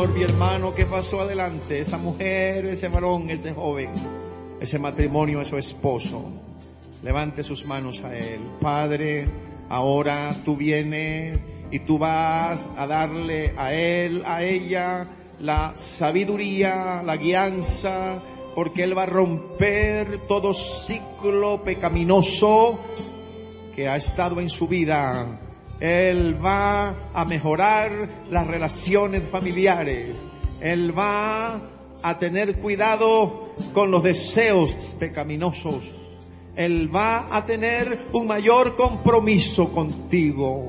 Señor, mi hermano que pasó adelante, esa mujer, ese varón, ese joven, ese matrimonio, ese esposo, levante sus manos a Él. Padre, ahora tú vienes y tú vas a darle a él, a ella, la sabiduría, la guianza, porque Él va a romper todo ciclo pecaminoso que ha estado en su vida. Él va a mejorar las relaciones familiares. Él va a tener cuidado con los deseos pecaminosos. Él va a tener un mayor compromiso contigo.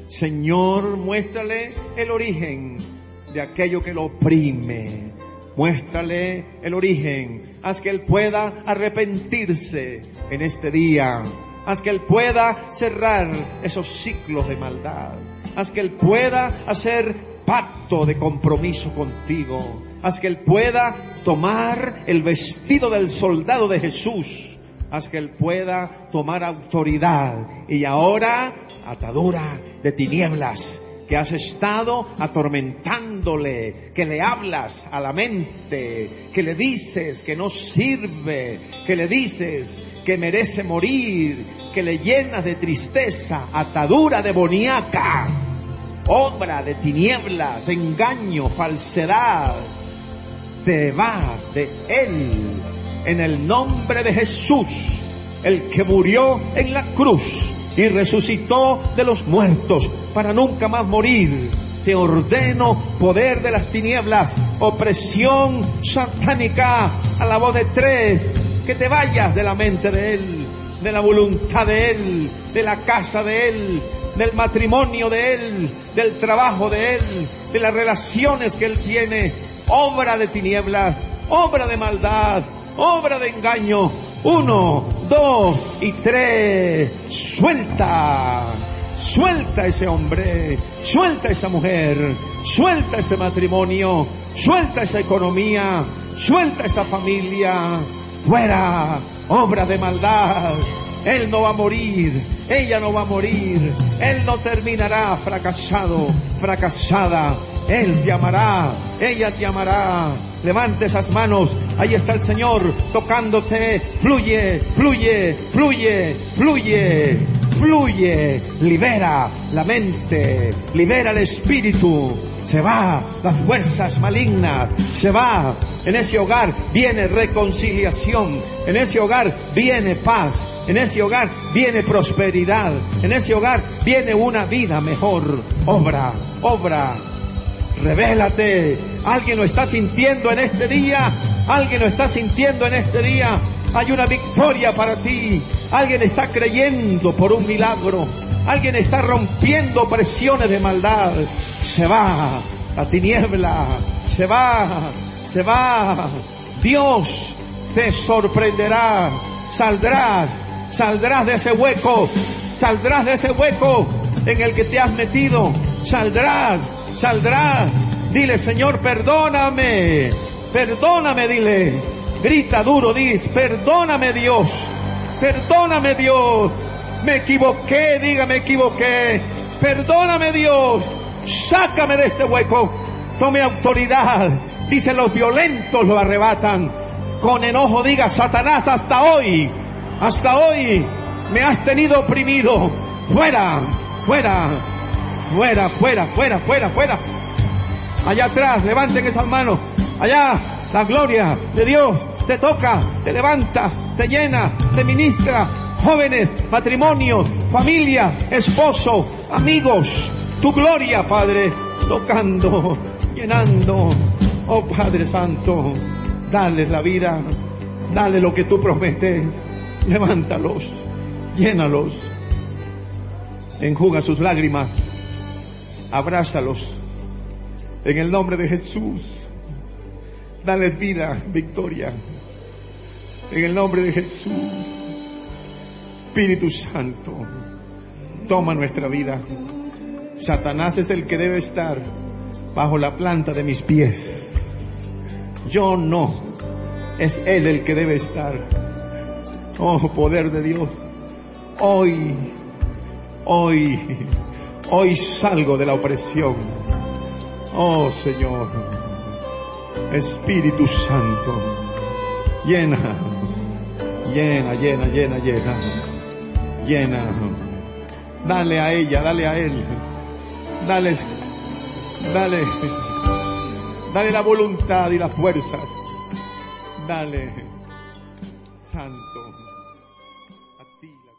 Señor, muéstrale el origen de aquello que lo oprime. Muéstrale el origen. Haz que Él pueda arrepentirse en este día. Haz que Él pueda cerrar esos ciclos de maldad. Haz que Él pueda hacer pacto de compromiso contigo. Haz que Él pueda tomar el vestido del soldado de Jesús. Haz que Él pueda tomar autoridad. Y ahora, atadura de tinieblas que has estado atormentándole, que le hablas a la mente, que le dices que no sirve, que le dices que merece morir, que le llenas de tristeza, atadura demoníaca, obra de tinieblas, engaño, falsedad, te vas de él en el nombre de Jesús, el que murió en la cruz y resucitó de los muertos para nunca más morir. Te ordeno, poder de las tinieblas, opresión satánica, a la voz de tres, que te vayas de la mente de Él, de la voluntad de Él, de la casa de Él, del matrimonio de Él, del trabajo de Él, de las relaciones que Él tiene. Obra de tinieblas, obra de maldad, obra de engaño. 1, 2 y 3. Suelta. Suelta ese hombre, suelta esa mujer, suelta ese matrimonio, suelta esa economía, suelta esa familia. Fuera, obra de maldad. Él no va a morir, ella no va a morir, él no terminará fracasado, fracasada. Él te amará, ella te amará. Levante esas manos, ahí está el Señor tocándote. Fluye, fluye, fluye, fluye, fluye. Libera la mente, libera el espíritu. Se va las fuerzas malignas, se va. En ese hogar viene reconciliación, en ese hogar viene paz, en ese hogar viene prosperidad, en ese hogar viene una vida mejor. Obra, obra. Revélate. Alguien lo está sintiendo en este día. Alguien lo está sintiendo en este día. Hay una victoria para ti. Alguien está creyendo por un milagro. Alguien está rompiendo presiones de maldad. Se va la tiniebla. Se va. Se va. Dios te sorprenderá. Saldrás de ese hueco. Saldrás de ese hueco en el que te has metido. Saldrás. Dile, Señor, perdóname, perdóname, dile, grita duro, dice, perdóname Dios, me equivoqué, diga, me equivoqué, perdóname Dios, sácame de este hueco, tome autoridad. Dice, los violentos lo arrebatan, con enojo diga, Satanás, hasta hoy me has tenido oprimido, fuera. Allá atrás, levanten esas manos. Allá, la gloria de Dios te toca, te levanta, te llena, te ministra. Jóvenes, matrimonios, familia, esposo, amigos. Tu gloria, Padre, tocando, llenando. Oh Padre Santo, dale la vida, dale lo que tú prometes. Levántalos, llénalos. Enjuga sus lágrimas, abrázalos en el nombre de Jesús. Dales vida, victoria, en el nombre de Jesús. Espíritu Santo, toma nuestra vida. Satanás es el que debe estar bajo la planta de mis pies. Yo no, es él el que debe estar. Oh, poder de Dios, hoy salgo de la opresión. Oh Señor, Espíritu Santo, llena, llena, llena, llena, llena, llena. Dale a ella, dale a él, dale, dale, dale la voluntad y las fuerzas. Dale, Santo, a ti la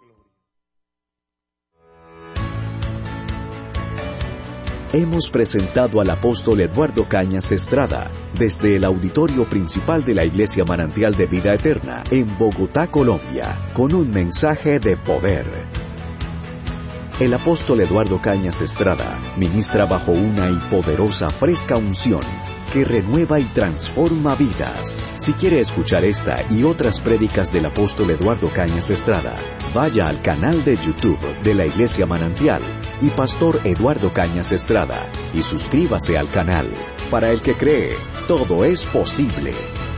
gloria. Hemos presentado al apóstol Eduardo Cañas Estrada desde el auditorio principal de la Iglesia Manantial de Vida Eterna en Bogotá, Colombia, con un mensaje de poder. El apóstol Eduardo Cañas Estrada ministra bajo una y poderosa fresca unción que renueva y transforma vidas. Si quiere escuchar esta y otras prédicas del apóstol Eduardo Cañas Estrada, vaya al canal de YouTube de la Iglesia Manantial y Pastor Eduardo Cañas Estrada y suscríbase al canal. Para el que cree, todo es posible.